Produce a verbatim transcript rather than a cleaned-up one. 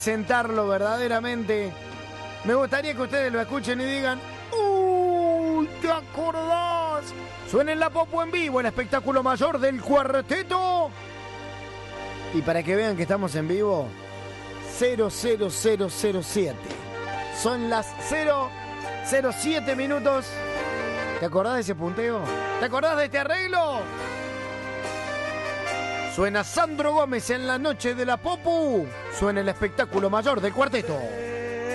sentarlo verdaderamente. Me gustaría que ustedes lo escuchen y digan: ¡Uy, te acordás! Suena en la Popu en vivo, el espectáculo mayor del cuarteto. Y para que vean que estamos en vivo, cero cero cero cero siete. Son las cero cero siete minutos. ¿Te acordás de ese punteo? ¿Te acordás de este arreglo? Suena Sandro Gómez en la noche de la Popu. Suena el espectáculo mayor del cuarteto.